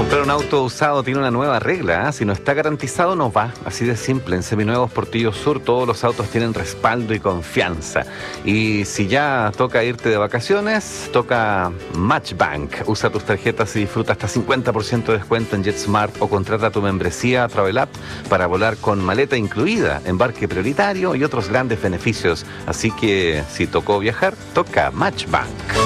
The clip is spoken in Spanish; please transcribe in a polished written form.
Comprar un auto usado tiene una nueva regla, ¿eh? Si no está garantizado no va, así de simple. En Seminuevos Portillo Sur todos los autos tienen respaldo y confianza. Y si ya toca irte de vacaciones, toca Matchbank. Usa tus tarjetas y disfruta hasta 50% de descuento en JetSmart o contrata tu membresía a Travel App para volar con maleta incluida, embarque prioritario y otros grandes beneficios. Así que si tocó viajar, toca Matchbank.